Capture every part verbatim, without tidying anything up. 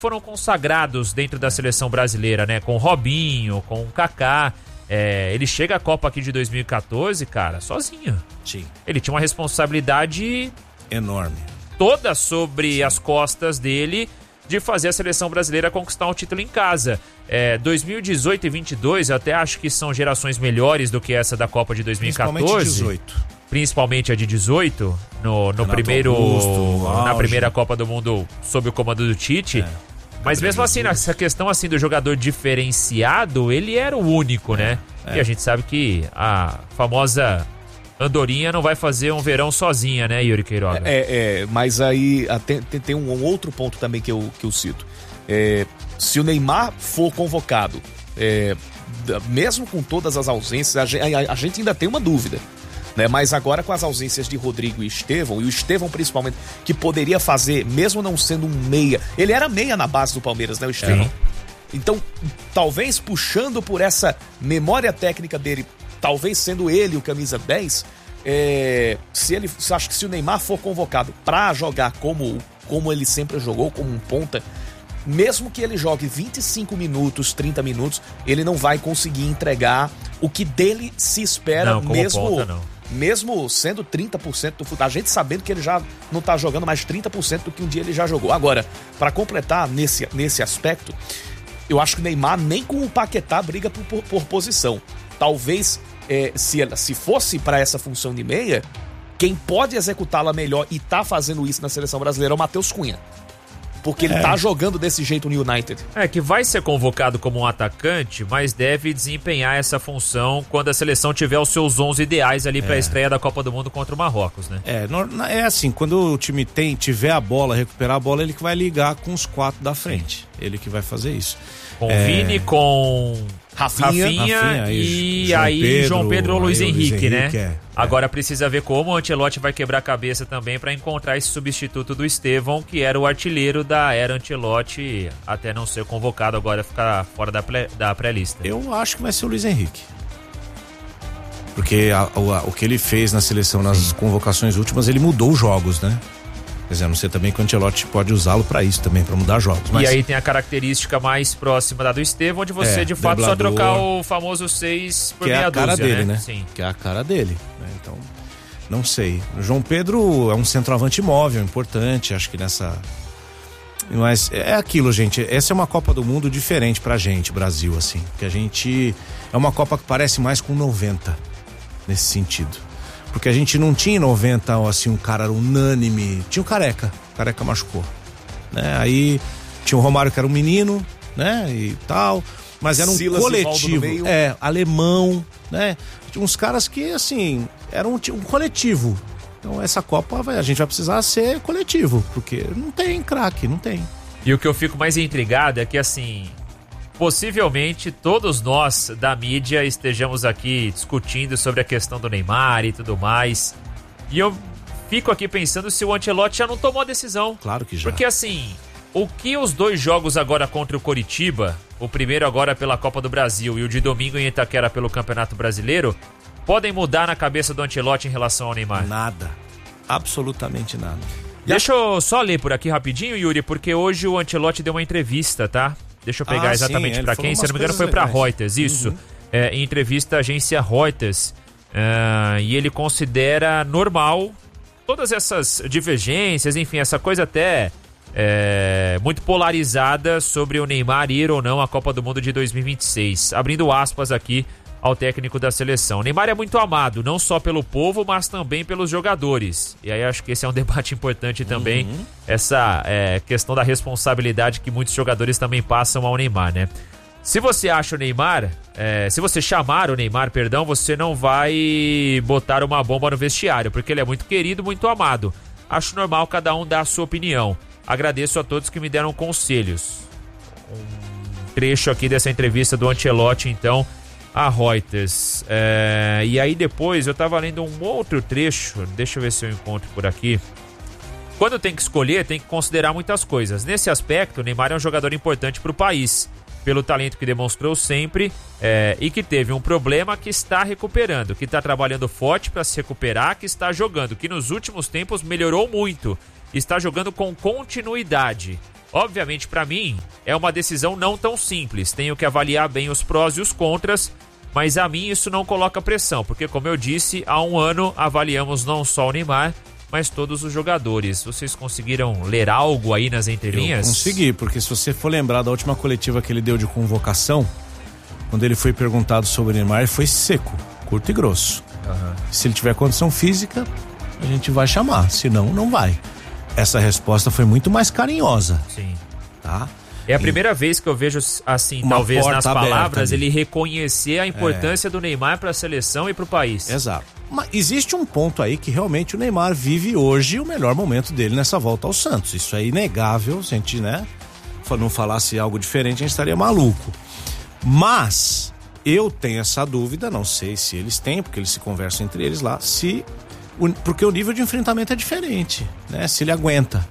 foram consagrados dentro da seleção brasileira, né? Com o Robinho, com o Kaká. É, ele chega à Copa aqui de dois mil e catorze, cara, sozinho. Sim. Ele tinha uma responsabilidade enorme, toda sobre Sim. as costas dele, de fazer a seleção brasileira conquistar um título em casa. É, dois mil e dezoito e vinte e dois, eu até acho que são gerações melhores do que essa da Copa de dois mil e catorze. Principalmente dezoito. Principalmente a de dezoito, no, no primeiro, Augusto, na primeira Copa do Mundo sob o comando do Tite. É. Mas mesmo assim, nessa questão assim do jogador diferenciado, ele era o único, né? É. E a gente sabe que a famosa Andorinha não vai fazer um verão sozinha, né, Yuri Queiroga? É, é, mas aí tem, tem um outro ponto também que eu, que eu cito. É, se o Neymar for convocado, é, mesmo com todas as ausências, a gente, a, a gente ainda tem uma dúvida. Né? Mas agora com as ausências de Rodrigo e Estevão, e o Estevão principalmente, que poderia fazer, mesmo não sendo um meia, ele era meia na base do Palmeiras, né, o Estevão? É. Então, talvez puxando por essa memória técnica dele, talvez sendo ele o camisa dez, é, se ele, acho que se o Neymar for convocado para jogar como, como ele sempre jogou, como um ponta, mesmo que ele jogue vinte e cinco minutos, trinta minutos, ele não vai conseguir entregar o que dele se espera, não, como mesmo... ponta, não. Mesmo sendo trinta por cento do futebol, a gente sabendo que ele já não tá jogando mais trinta por cento do que um dia ele já jogou. Agora, para completar nesse, nesse aspecto, eu acho que o Neymar nem com o Paquetá briga por, por, por posição. Talvez, é, se, se fosse para essa função de meia, quem pode executá-la melhor e tá fazendo isso na seleção brasileira é o Matheus Cunha. Porque é. ele tá jogando desse jeito no United. É, que vai ser convocado como um atacante, mas deve desempenhar essa função quando a seleção tiver os seus onze ideais ali é. pra estreia da Copa do Mundo contra o Marrocos, né? É, é assim, quando o time tem, tiver a bola, recuperar a bola, ele que vai ligar com os quatro da frente. Ele que vai fazer isso. Com é... Vini, com Rafinha, Rafinha, Rafinha e João aí Pedro, João Pedro ou Luiz Luiz Henrique, Henrique, né? É. Agora precisa ver como o Ancelotti vai quebrar a cabeça também para encontrar esse substituto do Estevão, que era o artilheiro da era Ancelotti, até não ser convocado, agora ficar fora da, pré, da pré-lista. Eu acho que vai ser o Luiz Henrique. Porque a, a, o que ele fez na seleção, nas Sim. convocações últimas, ele mudou os jogos, né? Quer dizer, não sei também que o Ancelotti pode usá-lo para isso também, para mudar jogos. Mas... E aí tem a característica mais próxima da do Estevão, onde você é, de fato driblador, só trocar o famoso seis por que meia é a cara dúzia, dele, né? né? Sim. Que é a cara dele. Né? Então, não sei. O João Pedro é um centroavante móvel, importante, acho que nessa... Mas é aquilo, gente, essa é uma Copa do Mundo diferente pra gente, Brasil, assim. Que a gente... É uma Copa que parece mais com noventa, nesse sentido. Porque a gente não tinha em noventa, assim, um cara unânime. Tinha o Careca. O Careca machucou. Né? Aí tinha o Romário, que era um menino, né? E tal. Mas era um Silas coletivo. É, alemão, né? Tinha uns caras que, assim, eram um, um coletivo. Então essa Copa a gente vai precisar ser coletivo. Porque não tem craque, não tem. E o que eu fico mais intrigado é que, assim... Possivelmente todos nós da mídia estejamos aqui discutindo sobre a questão do Neymar e tudo mais. E eu fico aqui pensando se o Ancelotti já não tomou a decisão. Claro que já. Porque assim, o que os dois jogos agora contra o Coritiba, o primeiro agora pela Copa do Brasil e o de domingo em Itaquera pelo Campeonato Brasileiro, podem mudar na cabeça do Ancelotti em relação ao Neymar? Nada. Absolutamente nada. Deixa eu só ler por aqui rapidinho, Yuri, porque hoje o Ancelotti deu uma entrevista, tá? Deixa eu pegar ah, exatamente para quem, se não me engano foi para Reuters, isso. Uhum. É, em entrevista à agência Reuters. É, e ele considera normal todas essas divergências, enfim, essa coisa até é, muito polarizada sobre o Neymar ir ou não à Copa do Mundo de dois mil e vinte e seis. Abrindo aspas aqui ao técnico da seleção. O Neymar é muito amado, não só pelo povo, mas também pelos jogadores. E aí acho que esse é um debate importante também, uhum. essa é, questão da responsabilidade que muitos jogadores também passam ao Neymar, né? Se você acha o Neymar, é, se você chamar o Neymar, perdão, você não vai botar uma bomba no vestiário, porque ele é muito querido, muito amado. Acho normal cada um dar a sua opinião. Agradeço a todos que me deram conselhos. Um trecho aqui dessa entrevista do Ancelotti, então, a Reuters. É, e aí depois eu tava lendo um outro trecho, deixa eu ver se eu encontro por aqui. Quando tem que escolher, tem que considerar muitas coisas. Nesse aspecto, o Neymar é um jogador importante para o país, pelo talento que demonstrou sempre é, e que teve um problema que está recuperando, que está trabalhando forte para se recuperar, que está jogando, que nos últimos tempos melhorou muito, está jogando com continuidade. Obviamente, para mim, é uma decisão não tão simples. Tenho que avaliar bem os prós e os contras, mas a mim isso não coloca pressão, porque, como eu disse, há um ano avaliamos não só o Neymar, mas todos os jogadores. Vocês conseguiram ler algo aí nas entrelinhas? Eu consegui, porque se você for lembrar da última coletiva que ele deu de convocação, quando ele foi perguntado sobre o Neymar, ele foi seco, curto e grosso. Uhum. Se ele tiver condição física, a gente vai chamar, senão não vai. Essa resposta foi muito mais carinhosa. Sim. Tá? É a primeira e... vez que eu vejo, assim, uma talvez nas palavras, ali. ele reconhecer a importância é. do Neymar para a seleção e para o país. Exato. Mas existe um ponto aí que realmente o Neymar vive hoje o melhor momento dele nessa volta ao Santos. Isso é inegável, se a gente, né, não falasse algo diferente, a gente estaria maluco. Mas eu tenho essa dúvida, não sei se eles têm, porque eles se conversam entre eles lá, se... porque o nível de enfrentamento é diferente, né? Se ele aguenta.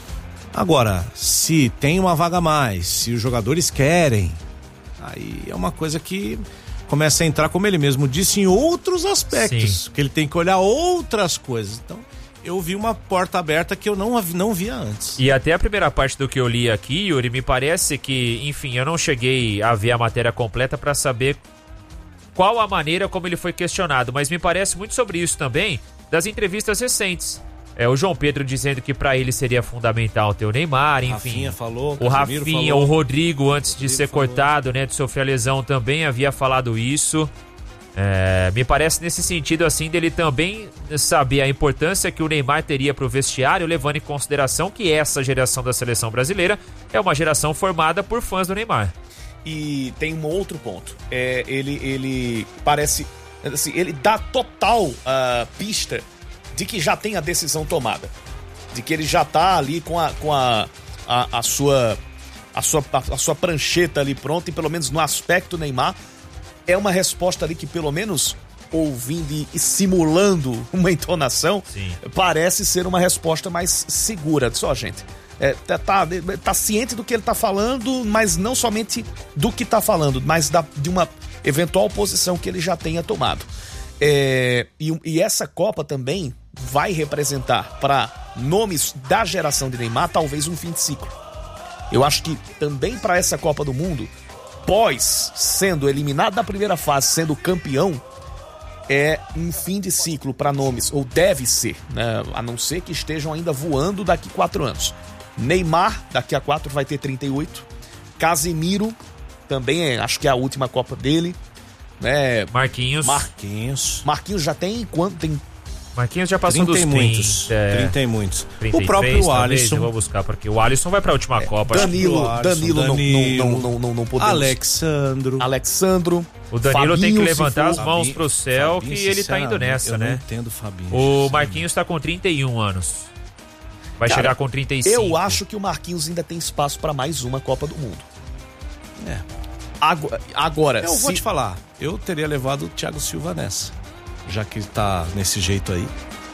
Agora, se tem uma vaga a mais, se os jogadores querem, aí é uma coisa que começa a entrar, como ele mesmo disse, em outros aspectos. Sim. Que ele tem que olhar outras coisas. Então, eu vi uma porta aberta que eu não, não via antes. E até a primeira parte do que eu li aqui, Yuri, me parece que, enfim, eu não cheguei a ver a matéria completa para saber qual a maneira como ele foi questionado, mas me parece muito sobre isso também das entrevistas recentes. É, o João Pedro dizendo que para ele seria fundamental ter o Neymar, enfim. Rafinha falou, o Rafinha, falou, o Rodrigo, antes Rodrigo de ser falou. cortado, né, de sofrer a lesão, também havia falado isso. É, me parece nesse sentido, assim, dele também saber a importância que o Neymar teria para o vestiário, levando em consideração que essa geração da seleção brasileira é uma geração formada por fãs do Neymar. E tem um outro ponto. É, ele, ele parece... Assim, ele dá total uh, pista de que já tem a decisão tomada. De que ele já tá ali com a, com a, a, a, sua, a, sua, a sua prancheta ali pronta, e pelo menos no aspecto Neymar, é uma resposta ali que, pelo menos ouvindo e, e simulando uma entonação, Sim. parece ser uma resposta mais segura. Só, gente, é, tá, tá, tá ciente do que ele tá falando, mas não somente do que tá falando, mas da, de uma eventual posição que ele já tenha tomado. É, e, e essa Copa também vai representar para nomes da geração de Neymar talvez um fim de ciclo. Eu acho que também para essa Copa do Mundo, pós sendo eliminado da primeira fase, sendo campeão, é um fim de ciclo para nomes, ou deve ser, né? A não ser que estejam ainda voando daqui a quatro anos. Neymar, daqui a quatro, vai ter trinta e oito. Casemiro, também é, acho que é a última Copa dele. Né? Marquinhos. Marquinhos. Marquinhos já tem quanto? Tem... Marquinhos já passou dos muitos. trinta. É... trinta e muitos. trinta e três, o próprio talvez, Alisson. Eu vou buscar, porque o Alisson vai pra última é, Copa. Danilo, Alisson, Danilo, Danilo, não, não, não, não, não podemos. Alexandro. Alexandro. O Danilo Fabinho, tem que levantar as for, mãos Fabinho, pro céu, Fabinho, que ele tá indo nessa, eu né? Eu não entendo o Fabinho. O Marquinhos tá com trinta e um anos. Vai Cara, chegar com trinta e cinco. Eu acho que o Marquinhos ainda tem espaço pra mais uma Copa do Mundo. É. Agora, agora eu se... vou te falar, eu teria levado o Thiago Silva nessa, já que ele tá nesse jeito aí.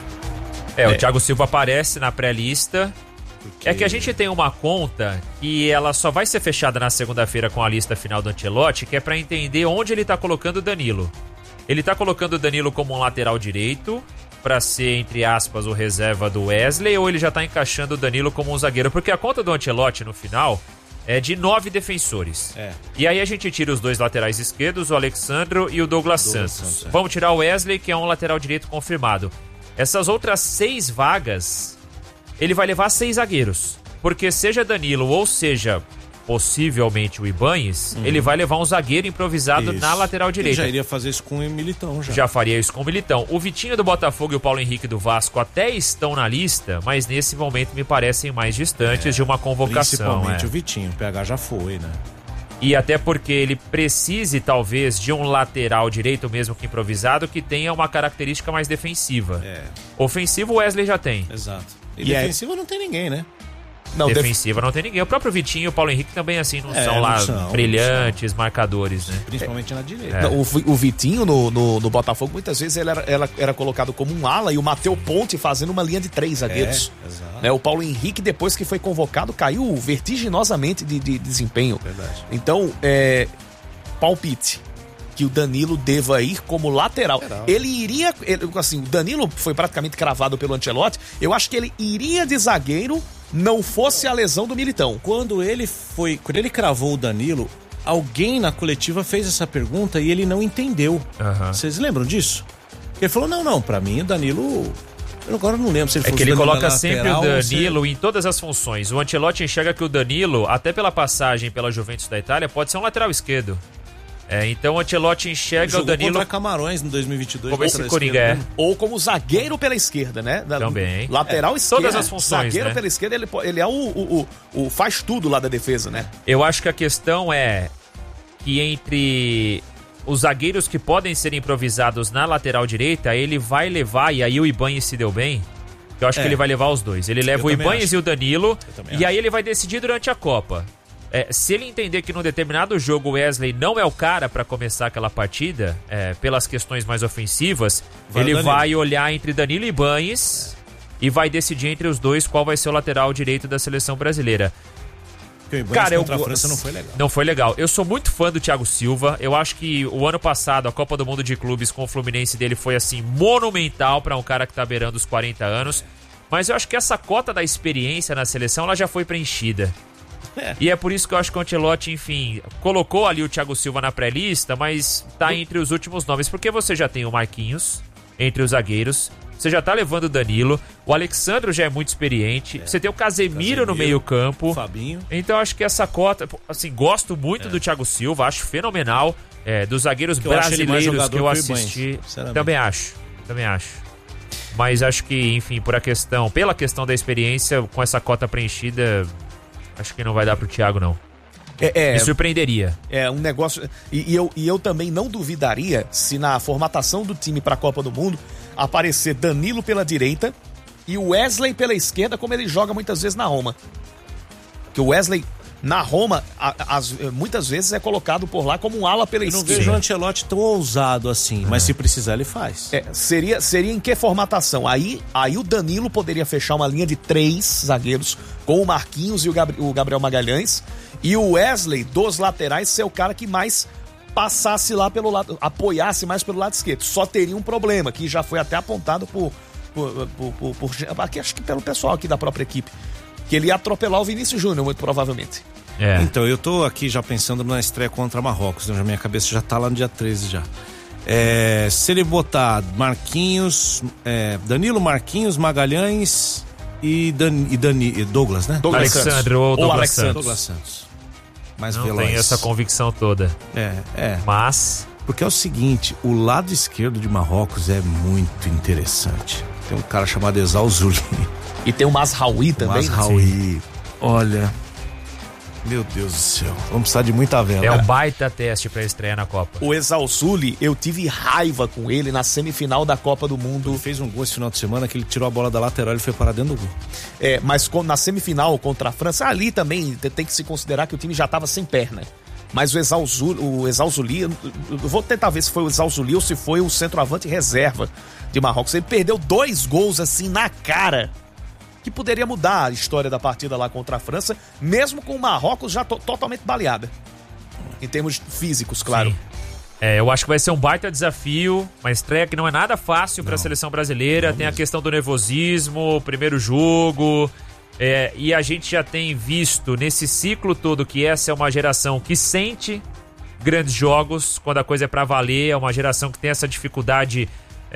É, é. O Thiago Silva aparece na pré-lista. Porque... É que a gente tem uma conta que ela só vai ser fechada na segunda-feira com a lista final do Ancelotti, que é pra entender onde ele tá colocando o Danilo. Ele tá colocando o Danilo como um lateral direito, pra ser, entre aspas, o reserva do Wesley, ou ele já tá encaixando o Danilo como um zagueiro? Porque a conta do Ancelotti no final é de nove defensores. É. E aí a gente tira os dois laterais esquerdos, o Alexandro e o Douglas, Douglas Santos. Santos é. Vamos tirar o Wesley, que é um lateral direito confirmado. Essas outras seis vagas, ele vai levar seis zagueiros. Porque seja Danilo ou seja possivelmente o Ibanez, uhum. ele vai levar um zagueiro improvisado isso. na lateral direita. Ele já iria fazer isso com o Militão já. Já faria isso com o Militão. O Vitinho do Botafogo e o Paulo Henrique do Vasco até estão na lista, mas nesse momento me parecem mais distantes é, de uma convocação. Principalmente é. o Vitinho, o P H já foi, né? E até porque ele precise, talvez, de um lateral direito, mesmo que improvisado, que tenha uma característica mais defensiva. É. Ofensivo, o Wesley já tem. Exato. E, e defensiva é... não tem ninguém, né? Não, defensiva def... não tem ninguém. O próprio Vitinho e o Paulo Henrique também, assim, não é, são lá não são, brilhantes são. marcadores, né? Principalmente na direita. É. Não, o, o Vitinho no, no, no Botafogo, muitas vezes ele era, era, era colocado como um ala e o Matheus Ponte fazendo uma linha de três zagueiros. É, exato. Né? O Paulo Henrique, depois que foi convocado, caiu vertiginosamente de, de, de desempenho. Verdade. Então, é, palpite que o Danilo deva ir como lateral. lateral. Ele iria, ele, assim, o Danilo foi praticamente cravado pelo Ancelotti. Eu acho que ele iria de zagueiro não fosse a lesão do Militão. Quando ele foi, quando ele cravou o Danilo, alguém na coletiva fez essa pergunta e ele não entendeu. Uhum. Vocês lembram disso? Ele falou, não, não, pra mim o Danilo... Eu agora não lembro se ele É fosse que ele Danilo coloca lateral, sempre o Danilo se... em todas as funções. O Ancelotti enxerga que o Danilo, até pela passagem pela Juventus da Itália, pode ser um lateral esquerdo. É, então o Ancelotti enxerga o Danilo contra Camarões no dois mil e vinte e dois. como esse Coringa, é. Ou como zagueiro pela esquerda, né? Da, Também. Lateral é, esquerda. Todas as funções, Zagueiro né? pela esquerda, ele, ele é o, o, o, o faz tudo lá da defesa, né? Eu acho que a questão é que entre os zagueiros que podem ser improvisados na lateral direita, ele vai levar, e aí o Ibanez se deu bem, eu acho é. que ele vai levar os dois. Ele leva eu o Ibanez e o Danilo, e acho. aí ele vai decidir durante a Copa. É, se ele entender que num determinado jogo o Wesley não é o cara pra começar aquela partida, é, pelas questões mais ofensivas, vai ele vai olhar entre Danilo e Ibanez e vai decidir entre os dois qual vai ser o lateral direito da seleção brasileira. Cara, eu contra a França não foi legal. Não foi legal. Eu sou muito fã do Thiago Silva. Eu acho que o ano passado a Copa do Mundo de Clubes com o Fluminense dele foi assim monumental pra um cara que tá beirando os quarenta anos. Mas eu acho que essa cota da experiência na seleção ela já foi preenchida. É. E é por isso que eu acho que o Ancelotti, enfim, colocou ali o Thiago Silva na pré-lista, mas tá entre os últimos nomes, porque você já tem o Marquinhos entre os zagueiros, você já tá levando o Danilo, o Alexandro já é muito experiente, é. você tem o Casemiro, Casemiro no meio-campo. Fabinho. Então acho que essa cota, assim, gosto muito é. do Thiago Silva, acho fenomenal, é, dos zagueiros que brasileiros que eu assisti, Ibanez, também acho, também acho. Mas acho que, enfim, por a questão, pela questão da experiência, com essa cota preenchida, acho que não vai dar pro Thiago, não. É, é, Me surpreenderia. É um negócio... E, e, eu, e eu também não duvidaria se na formatação do time pra Copa do Mundo aparecer Danilo pela direita e o Wesley pela esquerda, como ele joga muitas vezes na Roma. Que o Wesley, na Roma, a, as, muitas vezes é colocado por lá como um ala pela eu esquerda. Eu não vejo o Ancelotti tão ousado assim, é. mas se precisar ele faz. É, seria, seria em que formatação? Aí, aí o Danilo poderia fechar uma linha de três zagueiros com o Marquinhos e o, Gabri- o Gabriel Magalhães, e o Wesley dos laterais ser o cara que mais passasse lá pelo lado, apoiasse mais pelo lado esquerdo. Só teria um problema, que já foi até apontado por, por, por, por, por aqui, acho que pelo pessoal aqui da própria equipe, que ele ia atropelar o Vinícius Júnior, muito provavelmente. É. Então, eu tô aqui já pensando na estreia contra Marrocos, né? Minha cabeça já tá lá no dia treze já. É, se ele botar Marquinhos, é, Danilo, Marquinhos, Magalhães e, Dan, e, Dani, e Douglas, né? Douglas Alexandre ou Douglas, Alexandre. Santos. Douglas Santos. Mais Não veloz. tem essa convicção toda. É, é. Mas... Porque é o seguinte, o lado esquerdo de Marrocos é muito interessante. Tem um cara chamado Ezalzouli. E tem o Mazraoui também. Mazraoui. Olha... Meu Deus do céu, vamos precisar de muita vela. É um baita teste pra estreia na Copa. O Ezalzouli, eu tive raiva com ele na semifinal da Copa do Mundo. Ele fez um gol esse final de semana que ele tirou a bola da lateral e foi parar dentro do gol. É, mas na semifinal contra a França, ali também tem que se considerar que o time já tava sem perna. Mas o Ezalzouli, o Ezalzouli, eu vou tentar ver se foi o Ezalzouli ou se foi o centroavante reserva de Marrocos. Ele perdeu dois gols assim na cara, que poderia mudar a história da partida lá contra a França, mesmo com o Marrocos já to- totalmente baleada. Em termos físicos, claro. Sim. É, eu acho que vai ser um baita desafio, uma estreia que não é nada fácil para a seleção brasileira. Não Tem mesmo. a questão do nervosismo, primeiro jogo. É, e a gente já tem visto nesse ciclo todo que essa é uma geração que sente grandes jogos quando a coisa é para valer. É uma geração que tem essa dificuldade,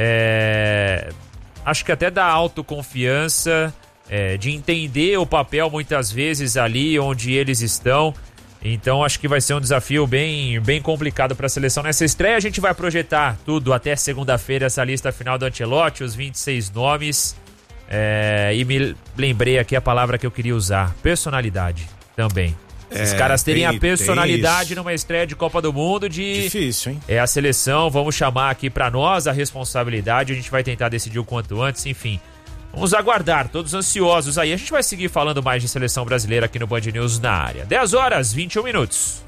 é, acho que até da autoconfiança. É, de entender o papel muitas vezes ali onde eles estão. Então acho que vai ser um desafio bem, bem complicado para a seleção nessa estreia. A gente vai projetar tudo até segunda-feira, essa lista final do Ancelotti, os vinte e seis nomes. É, e me lembrei aqui a palavra que eu queria usar: personalidade também. É, Os caras terem tem, a personalidade numa estreia de Copa do Mundo de... Difícil, hein? É a seleção, vamos chamar aqui para nós a responsabilidade, a gente vai tentar decidir o quanto antes, enfim. Vamos aguardar, todos ansiosos aí. A gente vai seguir falando mais de seleção brasileira aqui no Band News na área. dez horas, vinte e um minutos.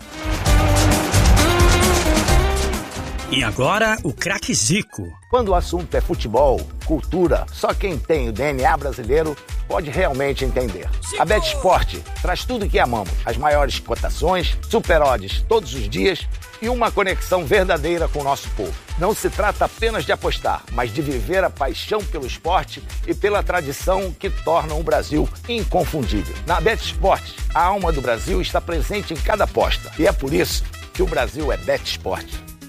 E agora, o craque Zico. Quando o assunto é futebol, cultura, só quem tem o D N A brasileiro pode realmente entender. A BetSport traz tudo o que amamos. As maiores cotações, super odds todos os dias e uma conexão verdadeira com o nosso povo. Não se trata apenas de apostar, mas de viver a paixão pelo esporte e pela tradição que tornam o Brasil inconfundível. Na BetSport, a alma do Brasil está presente em cada aposta. E é por isso que o Brasil é BetSport.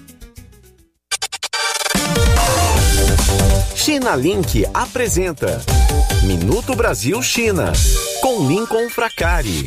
China Link apresenta Minuto Brasil China, com Lincoln Fracari.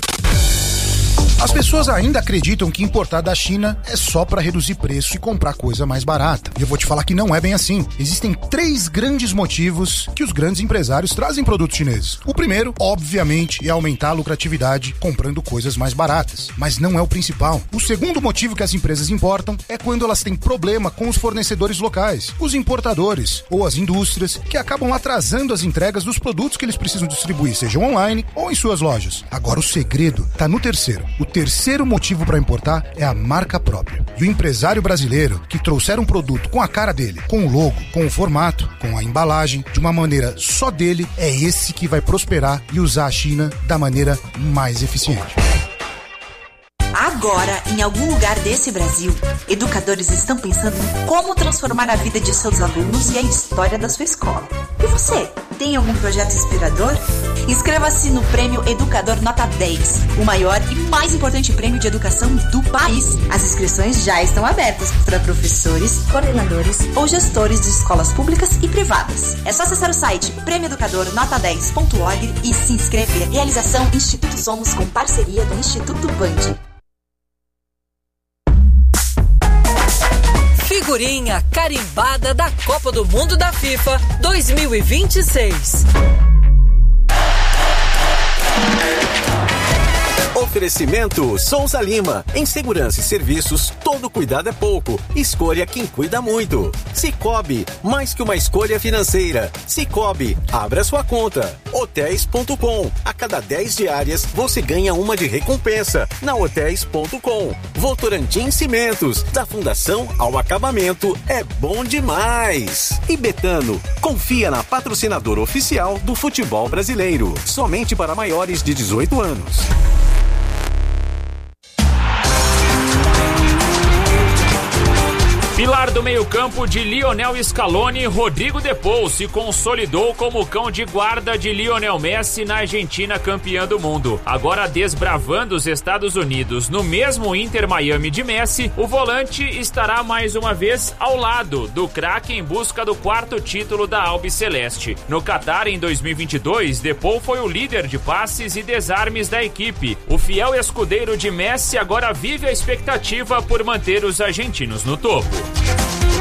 As pessoas ainda acreditam que importar da China é só para reduzir preço e comprar coisa mais barata. E eu vou te falar que não é bem assim. Existem três grandes motivos que os grandes empresários trazem produtos chineses. O primeiro, obviamente, é aumentar a lucratividade comprando coisas mais baratas. Mas não é o principal. O segundo motivo que as empresas importam é quando elas têm problema com os fornecedores locais, os importadores ou as indústrias que acabam atrasando as entregas dos produtos que eles precisam distribuir, seja online ou em suas lojas. Agora o segredo está no terceiro. O terceiro motivo para importar é a marca própria. E o empresário brasileiro que trouxer um produto com a cara dele, com o logo, com o formato, com a embalagem, de uma maneira só dele, é esse que vai prosperar e usar a China da maneira mais eficiente. Agora, em algum lugar desse Brasil, educadores estão pensando em como transformar a vida de seus alunos e a história da sua escola. E você, tem algum projeto inspirador? Inscreva-se no Prêmio Educador Nota dez, o maior e mais importante prêmio de educação do país. As inscrições já estão abertas para professores, coordenadores ou gestores de escolas públicas e privadas. É só acessar o site prêmio educador nota dez ponto org e se inscrever. Realização Instituto Somos com parceria do Instituto Band. Figurinha carimbada da Copa do Mundo da FIFA dois mil e vinte e seis. Oferecimento Souza Lima. Em segurança e serviços, todo cuidado é pouco. Escolha quem cuida muito. Cicobi, mais que uma escolha financeira. Cicobi, abra sua conta. Hotéis ponto com. A cada dez diárias, você ganha uma de recompensa. Na Hotéis ponto com. Votorantim Cimentos. Da fundação ao acabamento, é bom demais. E Betano, confia na patrocinadora oficial do futebol brasileiro. Somente para maiores de dezoito anos. Pilar do meio-campo de Lionel Scaloni, Rodrigo De Paul se consolidou como cão de guarda de Lionel Messi na Argentina, campeã do mundo. Agora desbravando os Estados Unidos no mesmo Inter Miami de Messi, o volante estará mais uma vez ao lado do craque em busca do quarto título da Albiceleste. No Catar, em dois mil e vinte e dois, De Paul foi o líder de passes e desarmes da equipe. O fiel escudeiro de Messi agora vive a expectativa por manter os argentinos no topo.